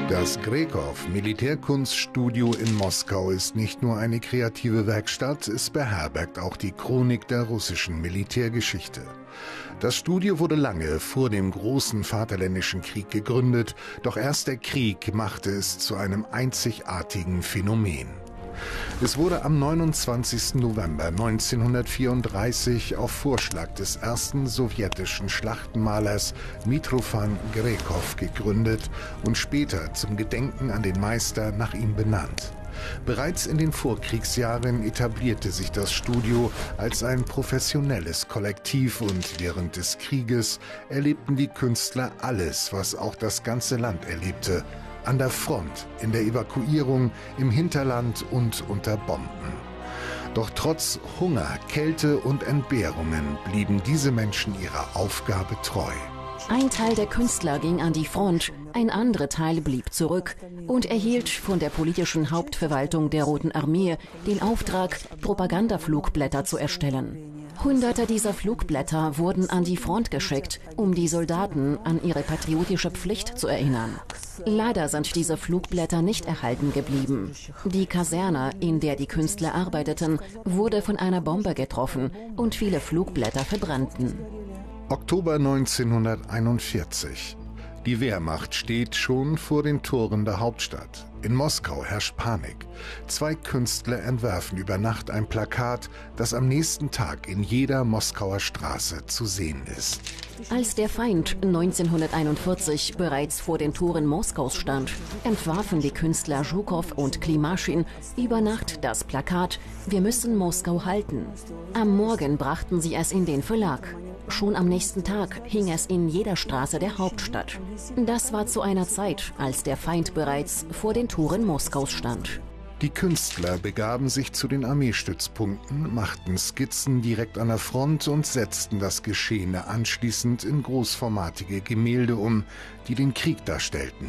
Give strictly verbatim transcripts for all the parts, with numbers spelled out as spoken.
Das Grekow-Militärkunststudio in Moskau ist nicht nur eine kreative Werkstatt, es beherbergt auch die Chronik der russischen Militärgeschichte. Das Studio wurde lange vor dem großen Vaterländischen Krieg gegründet, doch erst der Krieg machte es zu einem einzigartigen Phänomen. Es wurde am neunundzwanzigsten November neunzehnhundertvierunddreißig auf Vorschlag des ersten sowjetischen Schlachtenmalers Mitrofan Grekow gegründet und später zum Gedenken an den Meister nach ihm benannt. Bereits in den Vorkriegsjahren etablierte sich das Studio als ein professionelles Kollektiv und während des Krieges erlebten die Künstler alles, was auch das ganze Land erlebte. An der Front, in der Evakuierung, im Hinterland und unter Bomben. Doch trotz Hunger, Kälte und Entbehrungen blieben diese Menschen ihrer Aufgabe treu. Ein Teil der Künstler ging an die Front, ein anderer Teil blieb zurück und erhielt von der politischen Hauptverwaltung der Roten Armee den Auftrag, Propagandaflugblätter zu erstellen. Hunderte dieser Flugblätter wurden an die Front geschickt, um die Soldaten an ihre patriotische Pflicht zu erinnern. Leider sind diese Flugblätter nicht erhalten geblieben. Die Kaserne, in der die Künstler arbeiteten, wurde von einer Bombe getroffen und viele Flugblätter verbrannten. Oktober neunzehnhunderteinundvierzig. Die Wehrmacht steht schon vor den Toren der Hauptstadt. In Moskau herrscht Panik. Zwei Künstler entwerfen über Nacht ein Plakat, das am nächsten Tag in jeder Moskauer Straße zu sehen ist. Als der Feind neunzehnhunderteinundvierzig bereits vor den Toren Moskaus stand, entwarfen die Künstler Zhukow und Klimaschin über Nacht das Plakat »Wir müssen Moskau halten«. Am Morgen brachten sie es in den Verlag. Schon am nächsten Tag hing es in jeder Straße der Hauptstadt. Das war zu einer Zeit, als der Feind bereits vor den Toren Moskaus stand. Die Künstler begaben sich zu den Armeestützpunkten, machten Skizzen direkt an der Front und setzten das Geschehene anschließend in großformatige Gemälde um, die den Krieg darstellten.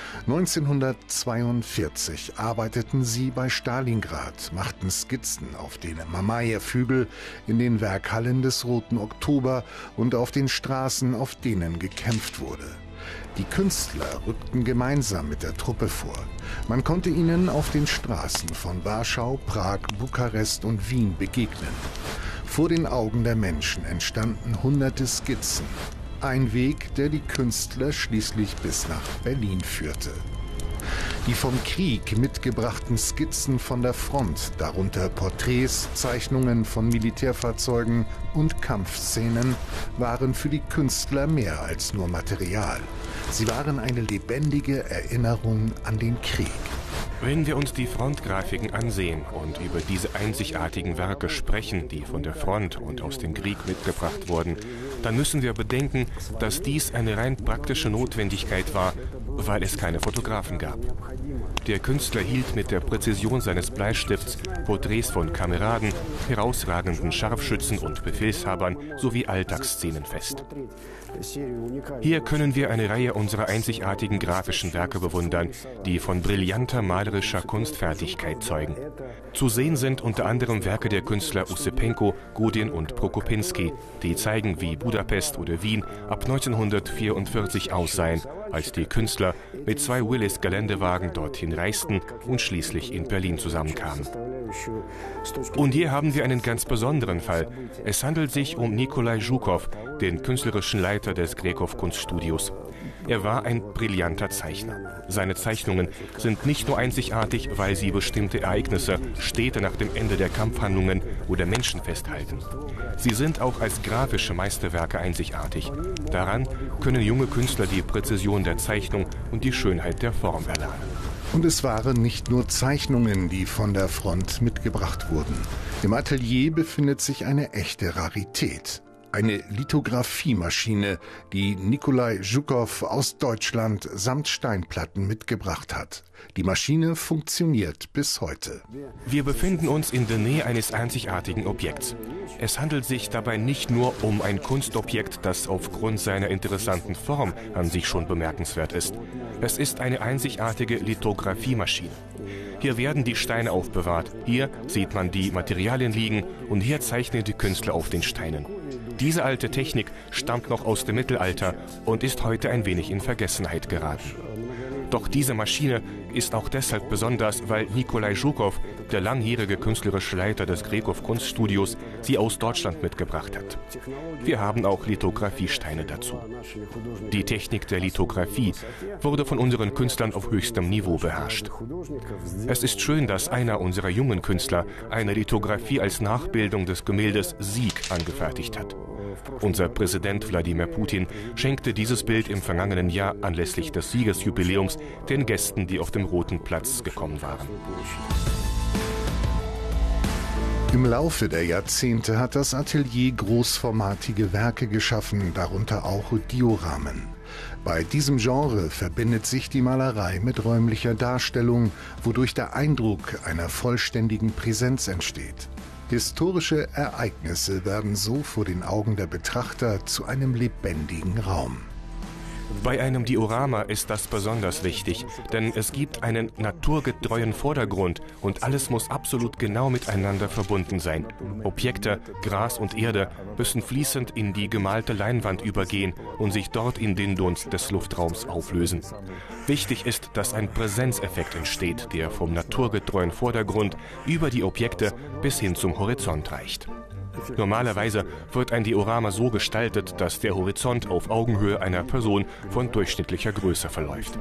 neunzehnhundertzweiundvierzig arbeiteten sie bei Stalingrad, machten Skizzen auf den Mamajew-Hügel, in den Werkhallen des Roten Oktober und auf den Straßen, auf denen gekämpft wurde. Die Künstler rückten gemeinsam mit der Truppe vor. Man konnte ihnen auf den Straßen von Warschau, Prag, Bukarest und Wien begegnen. Vor den Augen der Menschen entstanden hunderte Skizzen. Ein Weg, der die Künstler schließlich bis nach Berlin führte. Die vom Krieg mitgebrachten Skizzen von der Front, darunter Porträts, Zeichnungen von Militärfahrzeugen und Kampfszenen, waren für die Künstler mehr als nur Material. Sie waren eine lebendige Erinnerung an den Krieg. Wenn wir uns die Frontgrafiken ansehen und über diese einzigartigen Werke sprechen, die von der Front und aus dem Krieg mitgebracht wurden, dann müssen wir bedenken, dass dies eine rein praktische Notwendigkeit war, weil es keine Fotografen gab. Der Künstler hielt mit der Präzision seines Bleistifts Porträts von Kameraden, herausragenden Scharfschützen und Befehlshabern sowie Alltagsszenen fest. Hier können wir eine Reihe unserer einzigartigen grafischen Werke bewundern, die von brillanter malerischer Kunstfertigkeit zeugen. Zu sehen sind unter anderem Werke der Künstler Ossypenko, Godin und Prokopinski, die zeigen, wie Budapest oder Wien ab neunzehnhundertvierundvierzig ausseien, als die Künstler mit zwei Willys-Geländewagen dorthin reisten und schließlich in Berlin zusammenkamen. Und hier haben wir einen ganz besonderen Fall. Es handelt sich um Nikolai Zhukow, den künstlerischen Leiter des Grekow-Kunststudios. Er war ein brillanter Zeichner. Seine Zeichnungen sind nicht nur einzigartig, weil sie bestimmte Ereignisse, Städte nach dem Ende der Kampfhandlungen oder Menschen festhalten. Sie sind auch als grafische Meisterwerke einzigartig. Daran können junge Künstler die Präzision der Zeichnung und die Schönheit der Form erlernen. Und es waren nicht nur Zeichnungen, die von der Front mitgebracht wurden. Im Atelier befindet sich eine echte Rarität. Eine Lithografiemaschine, die Nikolai Zhukow aus Deutschland samt Steinplatten mitgebracht hat. Die Maschine funktioniert bis heute. Wir befinden uns in der Nähe eines einzigartigen Objekts. Es handelt sich dabei nicht nur um ein Kunstobjekt, das aufgrund seiner interessanten Form an sich schon bemerkenswert ist. Es ist eine einzigartige Lithografiemaschine. Hier werden die Steine aufbewahrt, hier sieht man die Materialien liegen und hier zeichnen die Künstler auf den Steinen. Diese alte Technik stammt noch aus dem Mittelalter und ist heute ein wenig in Vergessenheit geraten. Doch diese Maschine ist auch deshalb besonders, weil Nikolai Zhukov, der langjährige künstlerische Leiter des Grekow Kunststudios, sie aus Deutschland mitgebracht hat. Wir haben auch Lithografiesteine dazu. Die Technik der Lithografie wurde von unseren Künstlern auf höchstem Niveau beherrscht. Es ist schön, dass einer unserer jungen Künstler eine Lithografie als Nachbildung des Gemäldes Sieg angefertigt hat. Unser Präsident Wladimir Putin schenkte dieses Bild im vergangenen Jahr anlässlich des Siegesjubiläums den Gästen, die auf dem Roten Platz gekommen waren. Im Laufe der Jahrzehnte hat das Atelier großformatige Werke geschaffen, darunter auch Dioramen. Bei diesem Genre verbindet sich die Malerei mit räumlicher Darstellung, wodurch der Eindruck einer vollständigen Präsenz entsteht. Historische Ereignisse werden so vor den Augen der Betrachter zu einem lebendigen Raum. Bei einem Diorama ist das besonders wichtig, denn es gibt einen naturgetreuen Vordergrund und alles muss absolut genau miteinander verbunden sein. Objekte, Gras und Erde müssen fließend in die gemalte Leinwand übergehen und sich dort in den Dunst des Luftraums auflösen. Wichtig ist, dass ein Präsenzeffekt entsteht, der vom naturgetreuen Vordergrund über die Objekte bis hin zum Horizont reicht. Normalerweise wird ein Diorama so gestaltet, dass der Horizont auf Augenhöhe einer Person von durchschnittlicher Größe verläuft.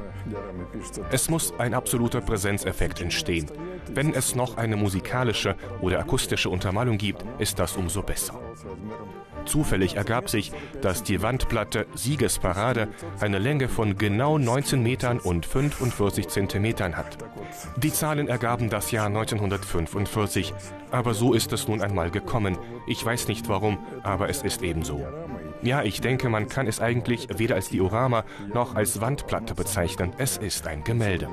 Es muss ein absoluter Präsenzeffekt entstehen. Wenn es noch eine musikalische oder akustische Untermalung gibt, ist das umso besser. Zufällig ergab sich, dass die Wandplatte Siegesparade eine Länge von genau neunzehn Metern und fünfundvierzig Zentimetern hat. Die Zahlen ergaben das Jahr neunzehnhundertfünfundvierzig, aber so ist es nun einmal gekommen. Ich weiß nicht warum, aber es ist eben so. Ja, ich denke, man kann es eigentlich weder als Diorama noch als Wandplatte bezeichnen. Es ist ein Gemälde.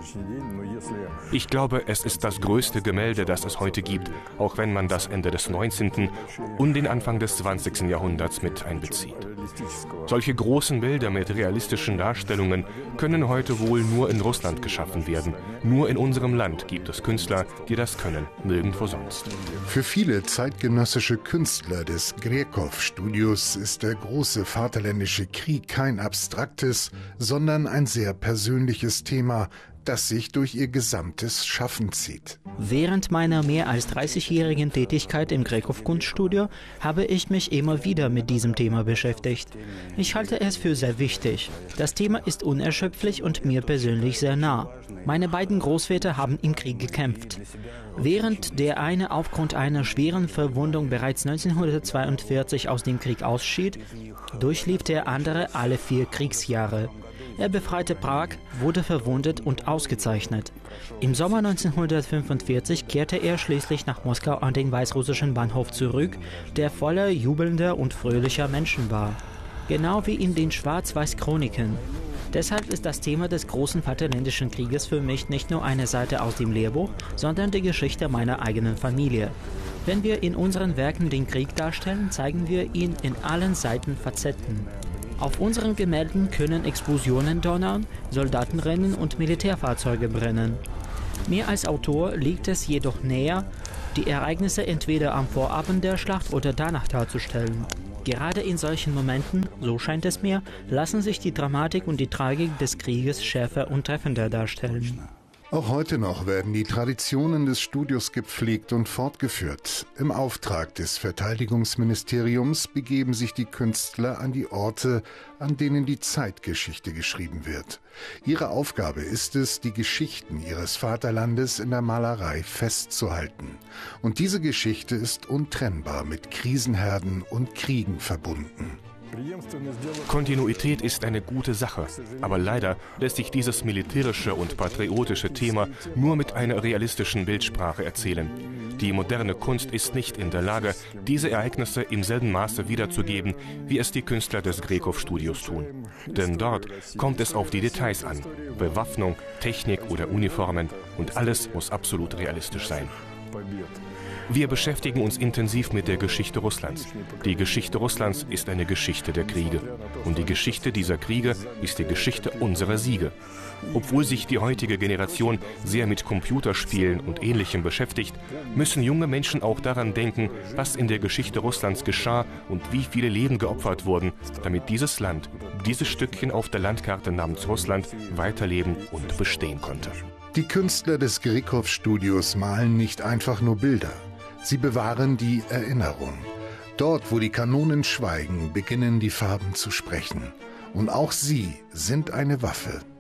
Ich glaube, es ist das größte Gemälde, das es heute gibt, auch wenn man das Ende des neunzehnten und den Anfang des zwanzigsten Jahrhunderts mit einbezieht. Solche großen Bilder mit realistischen Darstellungen können heute wohl nur in Russland geschaffen werden. Nur in unserem Land gibt es Künstler, die das können, nirgendwo sonst. Für viele zeitgenössische Künstler des Grekow-Studios ist der große Vaterländische Krieg kein abstraktes, sondern ein sehr persönliches Thema, das sich durch ihr gesamtes Schaffen zieht. Während meiner mehr als dreißigjährigen Tätigkeit im Grekow Kunststudio habe ich mich immer wieder mit diesem Thema beschäftigt. Ich halte es für sehr wichtig. Das Thema ist unerschöpflich und mir persönlich sehr nah. Meine beiden Großväter haben im Krieg gekämpft. Während der eine aufgrund einer schweren Verwundung bereits neunzehnhundertzweiundvierzig aus dem Krieg ausschied, durchlief der andere alle vier Kriegsjahre. Er befreite Prag, wurde verwundet und ausgezeichnet. Im Sommer neunzehnhundertfünfundvierzig kehrte er schließlich nach Moskau an den weißrussischen Bahnhof zurück, der voller jubelnder und fröhlicher Menschen war. Genau wie in den Schwarz-Weiß-Chroniken. Deshalb ist das Thema des großen Vaterländischen Krieges für mich nicht nur eine Seite aus dem Lehrbuch, sondern die Geschichte meiner eigenen Familie. Wenn wir in unseren Werken den Krieg darstellen, zeigen wir ihn in allen Seitenfacetten. Auf unseren Gemälden können Explosionen donnern, Soldaten rennen und Militärfahrzeuge brennen. Mir als Autor liegt es jedoch näher, die Ereignisse entweder am Vorabend der Schlacht oder danach darzustellen. Gerade in solchen Momenten, so scheint es mir, lassen sich die Dramatik und die Tragik des Krieges schärfer und treffender darstellen. Auch heute noch werden die Traditionen des Studios gepflegt und fortgeführt. Im Auftrag des Verteidigungsministeriums begeben sich die Künstler an die Orte, an denen die Zeitgeschichte geschrieben wird. Ihre Aufgabe ist es, die Geschichten ihres Vaterlandes in der Malerei festzuhalten. Und diese Geschichte ist untrennbar mit Krisenherden und Kriegen verbunden. Kontinuität ist eine gute Sache, aber leider lässt sich dieses militärische und patriotische Thema nur mit einer realistischen Bildsprache erzählen. Die moderne Kunst ist nicht in der Lage, diese Ereignisse im selben Maße wiederzugeben, wie es die Künstler des Grekow-Studios tun. Denn dort kommt es auf die Details an. Bewaffnung, Technik oder Uniformen und alles muss absolut realistisch sein. Wir beschäftigen uns intensiv mit der Geschichte Russlands. Die Geschichte Russlands ist eine Geschichte der Kriege. Und die Geschichte dieser Kriege ist die Geschichte unserer Siege. Obwohl sich die heutige Generation sehr mit Computerspielen und Ähnlichem beschäftigt, müssen junge Menschen auch daran denken, was in der Geschichte Russlands geschah und wie viele Leben geopfert wurden, damit dieses Land, dieses Stückchen auf der Landkarte namens Russland, weiterleben und bestehen konnte. Die Künstler des Grekow-Studios malen nicht einfach nur Bilder. Sie bewahren die Erinnerung. Dort, wo die Kanonen schweigen, beginnen die Farben zu sprechen. Und auch sie sind eine Waffe.